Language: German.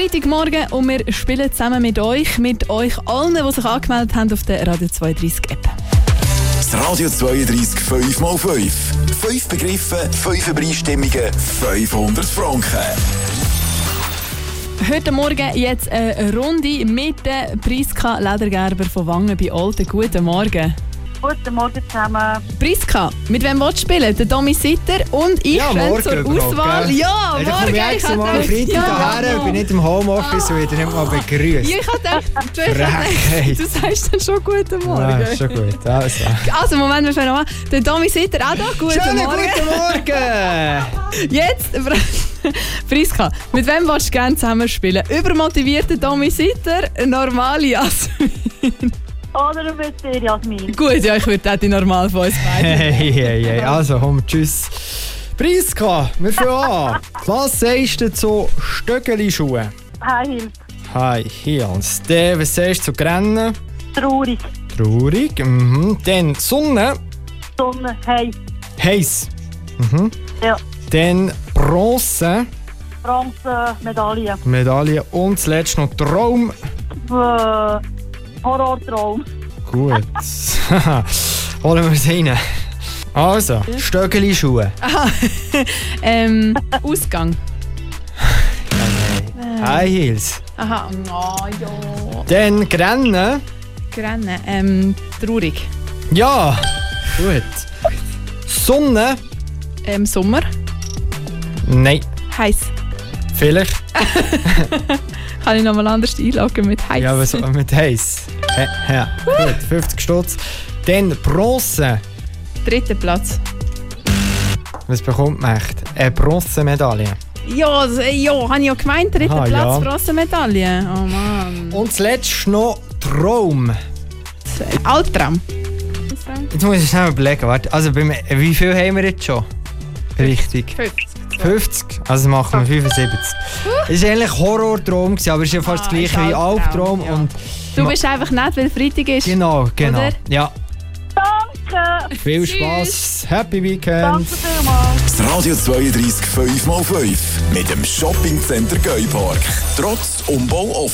Freitagmorgen und wir spielen zusammen mit euch allen, die sich angemeldet haben auf der Radio 32 App. Das Radio 32 5x5. 5 Begriffe, 5 Übereinstimmungen, 500 Franken. Heute Morgen jetzt eine Runde mit der Priska Ledergerber von Wangen bei Olten. Guten Morgen. Guten Morgen zusammen. Priska, mit wem willst du spielen? Der Domi Sitter und ich stelle zur Auswahl. Gell? Ja, Dann morgen. komme ich extra mal am Freitag daher, bin nicht im Homeoffice und werde nicht mal begrüßt. Ich habe gedacht, du sagst dann schon guten Morgen. Ja, ist schon gut. Also, Moment, wir fangen an. Der Domi Sitter auch da. Guten Morgen. Guten Morgen! Jetzt, Priska, mit wem willst du gerne zusammen spielen? Übermotivierter Domi Sitter, normale Jasmin. Oder mit dir, Jasmin. Gut, ja, ich würde auch die normal von uns beiden. Hey. Also, komm, tschüss. Priska, wir fangen an. Was sagst du zu Stöckeli-Schuhen? High Heels. High Heels. Dann, was sagst du zu Rennen? Traurig. Traurig. Dann Sonne. Sonne. Hey. Heiß. Ja. Dann Bronze. Bronze. Medaille. Medaille. Und zuletzt noch Traum. Horrortraum. Gut. Holen wir es rein. Also, Stöckeli-Schuhe. Aha. Ausgang. High Heels. Aha. Oh, ja. Dann Rennen. Rennen. Traurig. Ja. Gut. Sonne. Sommer. Nein. Heiß. Vielleicht. Kann ich nochmal anders einloggen mit heiß? Ja, was mit heiß? Ja. Gut, 50 Stutz. Dann Bronze. Dritter Platz. Was bekommt man echt? Eine Bronzemedaille. Ja, habe ich ja gemeint. Dritter Platz, ja. Bronzemedaille. Oh Mann. Und zuletzt noch Traum. Albtraum. Jetzt muss ich schnell überlegen. Warte, also wie viel haben wir jetzt schon? Richtig. 50, also machen wir 75. Es war eigentlich Horrortraum, aber es ist ja fast das gleiche wie Albtraum. Ja. Und du bist einfach nett, weil Freitag ist. Genau. Oder? Ja. Danke. Viel Spass, Happy Weekend. Danke vielmals. Das Radio 32 5x5 mit dem Shoppingcenter Geupark. Trotz Umbau offen.